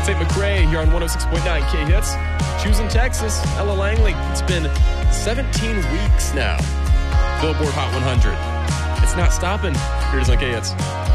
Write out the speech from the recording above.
St. McRae here on 106.9 K-Hits. Choosing Texas, Ella Langley. It's been 17 weeks now. Billboard Hot 100. It's not stopping. Here it is on K-Hits.